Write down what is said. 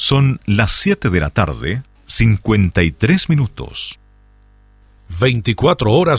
Son las 7 de la tarde, 53 minutos. 24 horas